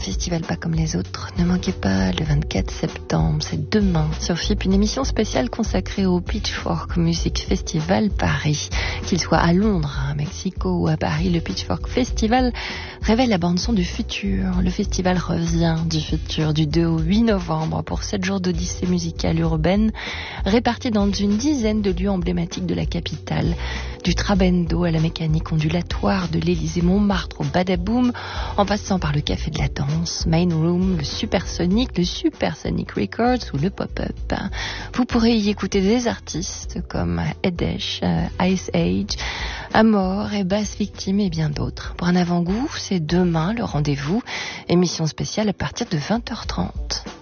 festival pas comme les autres. Ne manquez pas le 24 septembre, c'est demain sur FIP, une émission spéciale consacrée au Pitchfork Music Festival Paris. Qu'il soit à Londres, à Mexico ou à Paris, le Pitchfork Festival révèle la bande-son du futur. Le festival revient du futur du 2 au 8 novembre pour 7 jours d'odyssée musicale urbaine répartis dans une dizaine de lieux emblématiques de la capitale. Du Trabendo à la mécanique ondulatoire, de l'Élysée-Montmartre au Badaboom, en passant par le Café de la Danse, Main Room, le Supersonic Records ou le Pop-Up. Vous pourrez y écouter des artistes comme Edesh, Ice Age, Amor et Bass Victim et bien d'autres. Pour un avant-goût, c'est demain le rendez-vous. Émission spéciale à partir de 20h30.